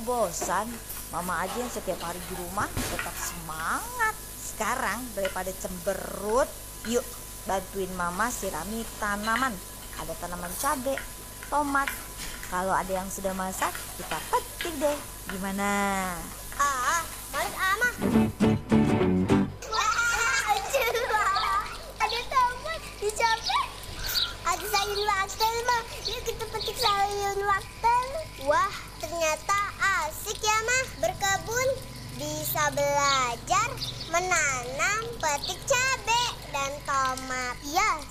Kok bosan? Mama aja yang setiap hari di rumah tetap semangat. Sekarang daripada cemberut, yuk bantuin mama sirami tanaman. Ada tanaman cabai, tomat. Kalau ada yang sudah masak, kita petik deh. Gimana? Males mah. Ada tomat di cabai. Ada sayur wortel mah. Yuk kita petik sayur wortel. Wah, ternyata asik ya mah. Berkebun bisa belajar menanam, petik cabai dan tomat. Iya.